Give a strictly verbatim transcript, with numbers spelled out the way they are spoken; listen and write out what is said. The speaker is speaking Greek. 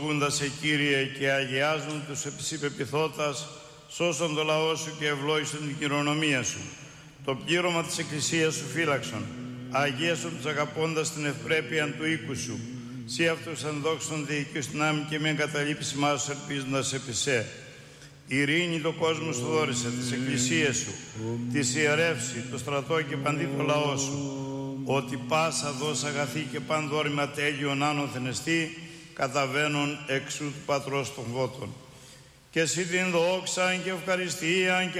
Βούντα σε Κύριε και αγιάζουν τους επισυπεπιθώτας, σώσον το λαό σου και ευλόγησον την κληρονομία σου. Το πλήρωμα της Εκκλησίας σου φύλαξον, αγίασον τους αγαπώντας την ευπρέπεια του οίκου σου. Σύ αυτούς ενδόξων διοικείς δυνάμει και μην εγκαταλείψεις μας ελπίζοντας επί σε. Ειρήνη το κόσμο σου δόρισε, τις εκκλησίες σου, τις ιερεύσει, το στρατό και παντή το λαό σου. Ότι πάσα δόσα αγαθή και πανδόρημα τέλειον άνωθεν εστί, καταβαίνουν εξού του Πατρός των Βότων. Και εσύ την δόξα και ευχαριστία και